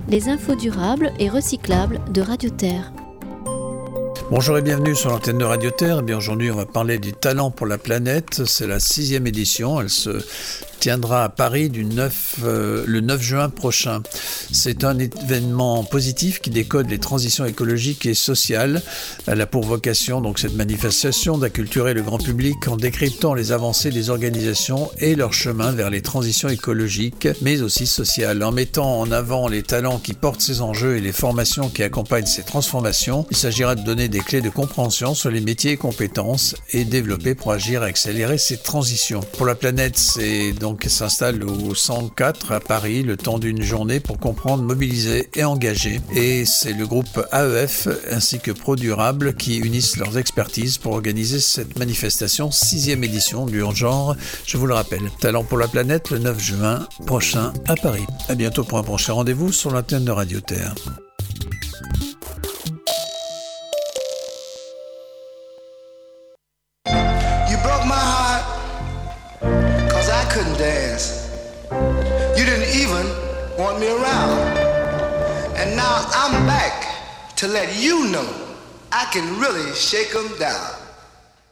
les infos durables et recyclables de Radio Terre. Bonjour et bienvenue sur l'antenne de Radio Terre. Eh bien, aujourd'hui, on va parler du talent pour la planète. C'est la 6e édition. Elle se tiendra à Paris le 9 juin prochain. C'est un événement positif qui décode les transitions écologiques et sociales. Elle a pour vocation, donc, cette manifestation d'acculturer le grand public en décryptant les avancées des organisations et leur chemin vers les transitions écologiques, mais aussi sociales. En mettant en avant les talents qui portent ces enjeux et les formations qui accompagnent ces transformations, il s'agira de donner des clés de compréhension sur les métiers et compétences et développer pour agir et accélérer ces transitions. Pour la planète, c'est donc s'installe au 104 à Paris le temps d'une journée pour comprendre, mobiliser et engager. Et c'est le groupe AEF ainsi que ProDurable qui unissent leurs expertises pour organiser cette manifestation 6e édition du genre, je vous le rappelle. Talent pour la planète le 9 juin prochain à Paris. À bientôt pour un prochain rendez-vous sur l'antenne de Radio Terre. Couldn't dance. You didn't even want me around. And now I'm back to let you know I can really shake 'em down.